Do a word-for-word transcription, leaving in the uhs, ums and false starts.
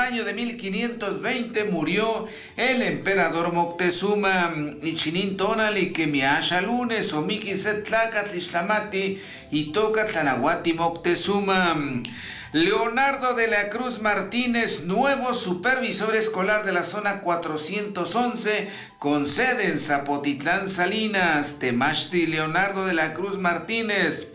mayo de mil quinientos veinte murió el emperador Moctezuma. Ichinin tonali que miasha lunes o miki setlacatl ixtlamati y toca tlanahuati Moctezuma. Leonardo de la Cruz Martínez, nuevo supervisor escolar de la zona cuatrocientos once, con sede en Zapotitlán, Salinas. Temachti Leonardo de la Cruz Martínez,